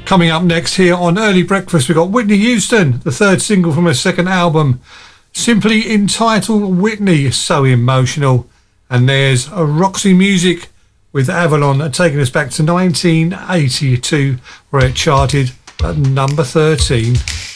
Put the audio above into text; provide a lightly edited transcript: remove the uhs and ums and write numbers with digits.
Coming up next here on Early Breakfast, we've got Whitney Houston, the third single from her second album, simply entitled Whitney, So Emotional. And there's a Roxy Music with Avalon, taking us back to 1982, where it charted at number 13.